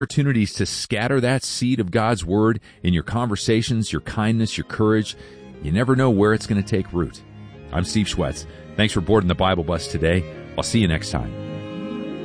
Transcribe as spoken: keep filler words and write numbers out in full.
opportunities to scatter that seed of God's Word in your conversations, your kindness, your courage. You never know where it's going to take root. I'm Steve Schwetz. Thanks for boarding the Bible bus today. I'll see you next time.